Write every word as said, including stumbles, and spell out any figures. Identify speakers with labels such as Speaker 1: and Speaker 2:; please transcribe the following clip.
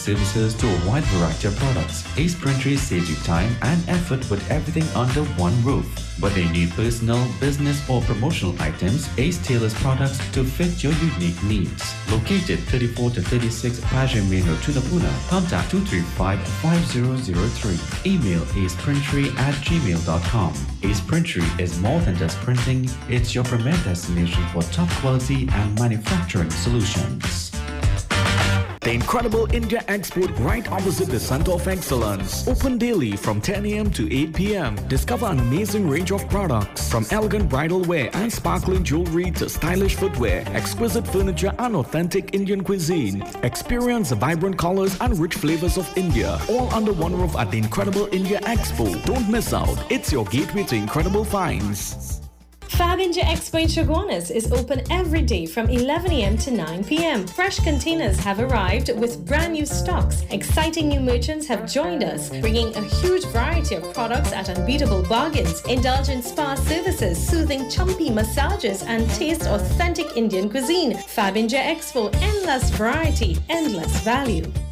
Speaker 1: services to a wide variety of products. Ace Printery saves you time and effort with everything under one roof. Whether you need personal, business or promotional items, Ace tailors products to fit your unique needs. Located thirty-four to thirty-six Passion Main Road, Tunapuna. Contact two three five, five zero zero three. Email aceprintery at gmail dot com. Ace Printery is more than just printing, it's your premier destination for top quality and manufacturing solutions.
Speaker 2: The Incredible India Expo right opposite the Center of Excellence. Open daily from ten a m to eight p m Discover an amazing range of products from elegant bridal wear and sparkling jewelry to stylish footwear, exquisite furniture and authentic Indian cuisine. Experience the vibrant colors and rich flavors of India all under one roof at the Incredible India Expo. Don't miss out. It's your gateway to incredible finds.
Speaker 3: Fab India Expo in Chaguanas is open every day from eleven a m to nine p m Fresh containers have arrived with brand new stocks. Exciting new merchants have joined us, bringing a huge variety of products at unbeatable bargains. Indulge in spa services, soothing chumpy massages, and taste authentic Indian cuisine. Fab India Expo, endless variety, endless value.